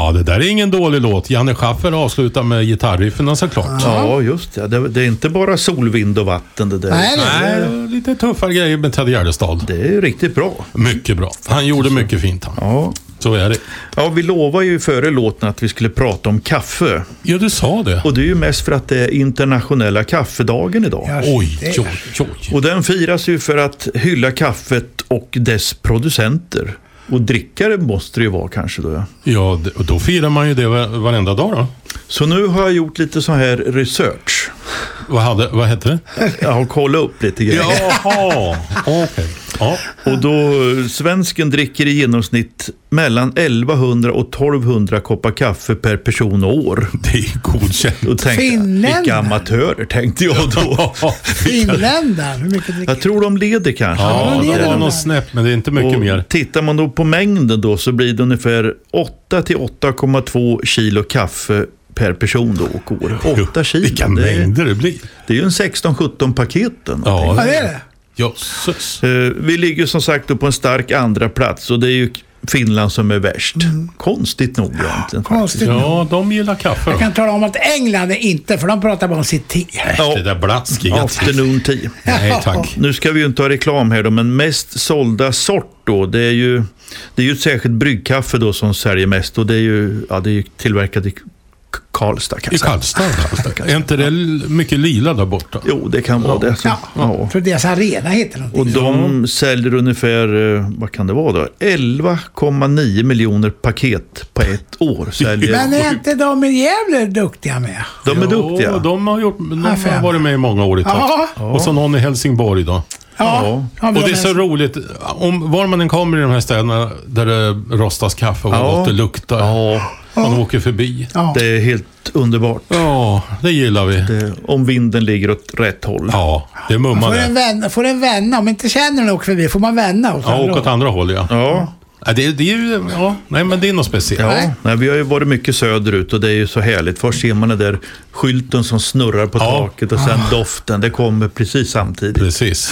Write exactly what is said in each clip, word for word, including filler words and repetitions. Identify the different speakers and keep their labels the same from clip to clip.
Speaker 1: Ja, det där är ingen dålig låt. Janne Schaffer avslutar med gitarrifferna såklart.
Speaker 2: Ja, just det. det. Det är inte bara sol, vind och vatten det där.
Speaker 3: Nej,
Speaker 1: Nej, lite tuffare grejer med Ted Gärdestad.
Speaker 2: Det är riktigt bra.
Speaker 1: Mycket bra. Han gjorde mycket fint. Han.
Speaker 2: Ja.
Speaker 1: Så är det.
Speaker 2: Ja, vi lovar ju före låten att vi skulle prata om kaffe.
Speaker 1: Ja, du sa det.
Speaker 2: Och det är ju mest för att det är internationella kaffedagen idag.
Speaker 3: Ja,
Speaker 1: Oj,
Speaker 3: det-
Speaker 1: oj, oj.
Speaker 2: Och den firas ju för att hylla kaffet och dess producenter. Och drickare måste det ju vara kanske då.
Speaker 1: Ja, d- och då firar man ju det var- varenda dag då.
Speaker 2: Så nu har jag gjort lite så här research.
Speaker 1: Vad, hade, vad hette det?
Speaker 2: Jag har kollat upp lite grejer.
Speaker 1: Jaha, okej. Ja.
Speaker 2: Och då svensken dricker i genomsnitt mellan elvahundra och tolvhundra koppar kaffe per person och år.
Speaker 1: Det är ju godkänt.
Speaker 2: Och tänkte,
Speaker 3: Finländare.
Speaker 2: vilka amatörer tänkte jag då.
Speaker 3: Finländaren, hur mycket dricker
Speaker 2: Jag tror de leder kanske.
Speaker 1: Ja,
Speaker 3: det är
Speaker 1: det
Speaker 3: det
Speaker 1: var
Speaker 3: nog.
Speaker 1: något snäpp, men det är inte mycket
Speaker 2: Och
Speaker 1: mer.
Speaker 2: tittar man då på mängden då så blir det ungefär åtta till åtta komma två kilo kaffe per person då och år. åtta kilo.
Speaker 1: Vilka
Speaker 2: det, är,
Speaker 1: mängder det blir.
Speaker 2: det är ju en sexton sjutton paketen.
Speaker 1: Ja,
Speaker 3: Ja, det är det.
Speaker 1: jösses.
Speaker 2: Eh, Vi ligger som sagt då på en stark andra plats och det är ju Finland som är värst. Konstigt nog egentligen.
Speaker 3: Konstigt nog.
Speaker 1: Ja, de gillar kaffe.
Speaker 3: Jag kan tala om att England är inte, för de pratar bara om sitt te.
Speaker 2: Ja.
Speaker 1: Det där blaskiga.
Speaker 2: Afternoon tea.
Speaker 1: Nej, tack.
Speaker 2: Nu ska vi ju inte ha reklam här då, men mest sålda sort då, det är ju det är ju ett särskilt bryggkaffe då som säljer mest och det är ju, ja, det är ju tillverkat i K- Karlstad kan
Speaker 1: I
Speaker 2: jag säga.
Speaker 1: Karlstad. Är inte det l- mycket lila där borta?
Speaker 2: Jo, det kan vara det. Så,
Speaker 3: Ja,
Speaker 2: ja.
Speaker 3: för deras arena heter någonting.
Speaker 2: Och de säljer ungefär, eh, vad kan det vara då? elva komma nio miljoner paket på ett år. Säljer.
Speaker 3: Men är inte de i Gävle duktiga med?
Speaker 2: De är duktiga.
Speaker 1: Ja, de har, gjort, de
Speaker 3: Ja, fem.
Speaker 1: har varit med i många år i takt.
Speaker 3: Ja.
Speaker 1: Och så någon i Helsingborg då.
Speaker 3: Ja. ja
Speaker 1: Och det är så roligt, om var man än kommer i de här städerna där det rostas kaffe och
Speaker 2: Ja.
Speaker 1: gott det luktar.
Speaker 2: Ja,
Speaker 1: Man åker förbi.
Speaker 3: Ja.
Speaker 2: det är helt underbart.
Speaker 1: Ja, det gillar vi.
Speaker 2: Det, om vinden ligger åt rätt håll.
Speaker 1: Ja, det mummar
Speaker 3: Får en,
Speaker 1: det.
Speaker 3: vända, får en vända, om inte känner den åker förbi får man vända. Och
Speaker 1: Ja, åka åt andra håll, ja.
Speaker 2: Ja.
Speaker 1: Ja, det, det är ju, ja, nej men det är något speciellt.
Speaker 2: Ja,
Speaker 3: Nej.
Speaker 2: nej, vi har ju varit mycket söderut och det är ju så härligt. Först ser man den där skylten som snurrar på
Speaker 1: Ja.
Speaker 2: taket och sen doften, det kommer precis samtidigt.
Speaker 1: Precis.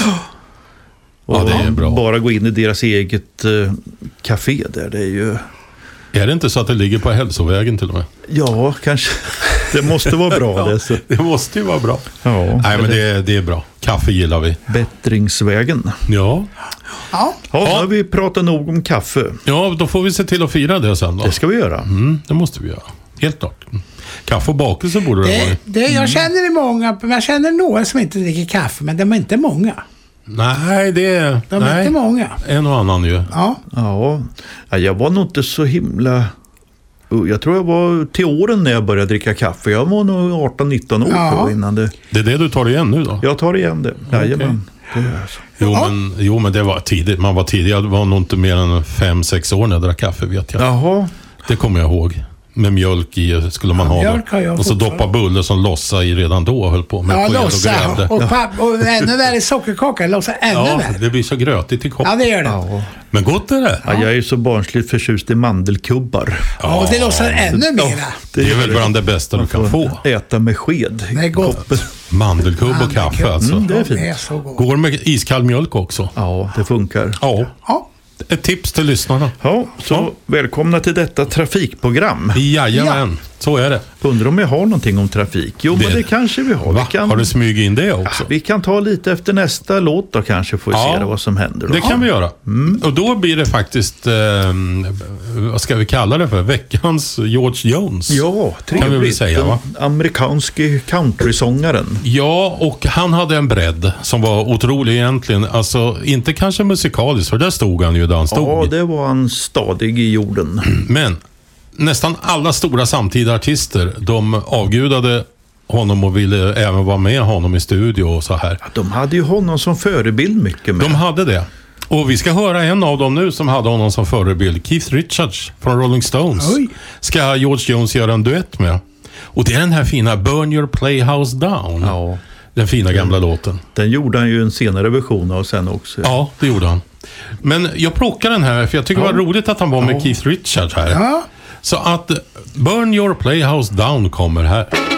Speaker 2: Och
Speaker 1: Ja, det är bra.
Speaker 2: bara gå in i deras eget eh, café där, det är ju...
Speaker 1: Är det inte så att det ligger på hälsovägen till och med?
Speaker 2: Ja, kanske. Det måste vara bra det. Så.
Speaker 1: Det måste ju vara bra.
Speaker 2: Ja,
Speaker 1: Nej, men det, det är bra. Kaffe gillar vi.
Speaker 2: bättringsvägen.
Speaker 1: Ja.
Speaker 3: Ja.
Speaker 2: Ja, nu har vi pratat nog om kaffe.
Speaker 1: Ja, då får vi se till att fira det sen då.
Speaker 2: Det ska vi göra.
Speaker 1: Mm, det måste vi göra. Helt klart. Mm. Kaffe och bakelse borde det
Speaker 3: Det,
Speaker 1: vara.
Speaker 3: det, jag känner det många, men jag känner några som inte dricker kaffe, men de är inte många.
Speaker 1: Nej, det är...
Speaker 3: De är
Speaker 1: nej.
Speaker 3: inte många.
Speaker 1: En och annan ju.
Speaker 3: Ja.
Speaker 2: Ja, ja, jag var nog inte så himla... Jag tror jag var till åren när jag började dricka kaffe. Jag var nog arton nitton år
Speaker 3: Ja.
Speaker 2: då innan det...
Speaker 1: Det är det du tar igen nu då?
Speaker 2: Jag tar igen det. Jajamän. Det är så.
Speaker 1: Jo,
Speaker 3: Ja.
Speaker 1: men, jo, men det var tidigt. Man var tidig. Jag var nog inte mer än fem sex år när jag drack kaffe, vet jag.
Speaker 2: Jaha.
Speaker 1: Det kommer jag ihåg. Med mjölk i skulle man
Speaker 3: Ja,
Speaker 1: ha.
Speaker 3: mjölk har
Speaker 1: då.
Speaker 3: jag
Speaker 1: Och så
Speaker 3: fortfarande.
Speaker 1: doppa bulle som lossa i redan då höll på med
Speaker 3: Ja,
Speaker 1: sked och
Speaker 3: lossa.
Speaker 1: grävde.
Speaker 3: Och, papp, och ännu värre sockerkaka. Lossa ännu
Speaker 1: Ja,
Speaker 3: värre.
Speaker 1: det blir så grötigt i
Speaker 3: Ja,
Speaker 1: koppen.
Speaker 3: det gör det.
Speaker 2: Ja.
Speaker 1: Men gott är det.
Speaker 2: Ja, jag är ju så barnsligt förtjust i mandelkubbar.
Speaker 3: Ja, och det lossar ännu mera.
Speaker 1: Det är väl bland det bästa du kan få.
Speaker 2: Äta med sked.
Speaker 3: Det är gott.
Speaker 1: Mandelkubb och kaffe alltså.
Speaker 2: Mm, det är
Speaker 3: Det
Speaker 2: fint.
Speaker 3: är så gott.
Speaker 1: Går med iskall mjölk också.
Speaker 2: Ja, det funkar.
Speaker 1: Ja,
Speaker 3: Ja.
Speaker 1: ett tips till lyssnarna.
Speaker 2: Ja, så välkomna till detta trafikprogram.
Speaker 1: Jajamän, så är det.
Speaker 2: Undrar om jag har någonting om trafik? Jo, men
Speaker 1: Det-
Speaker 2: det kanske vi har.
Speaker 1: Va?
Speaker 2: Vi kan,
Speaker 1: Har du smugit in det också?
Speaker 2: vi kan ta lite efter nästa låt då kanske, får vi
Speaker 1: Ja.
Speaker 2: se vad som händer. Då.
Speaker 1: Det kan vi göra. Och då blir det faktiskt, eh, vad ska vi kalla det för? Veckans George Jones.
Speaker 2: Ja, trevligt.
Speaker 1: Kan vi väl säga, va?
Speaker 2: Den amerikanske countrysångaren.
Speaker 1: Ja, och han hade en bredd som var otrolig egentligen. Alltså, inte kanske musikaliskt, för där stod han ju där han stod.
Speaker 2: Ja, det var han stadig i jorden.
Speaker 1: Men nästan alla stora samtida artister, de avgudade honom och ville även vara med honom i studio och så här.
Speaker 2: De hade ju honom som förebild mycket med.
Speaker 1: De hade det. Och vi ska höra en av dem nu som hade honom som förebild. Keith Richards från Rolling Stones.
Speaker 3: Oj.
Speaker 1: Ska George Jones göra en duett med. Och det är den här fina Burn Your Playhouse Down.
Speaker 2: Ja,
Speaker 1: Den fina gamla låten.
Speaker 2: den gjorde han ju en senare version av sen också.
Speaker 1: Ja, det gjorde han. Men jag plockar den här för jag tycker
Speaker 2: Ja.
Speaker 1: det var roligt att han var med
Speaker 2: Ja.
Speaker 1: Keith Richards här.
Speaker 3: Ja.
Speaker 1: Så att Burn Your Playhouse Down kommer här.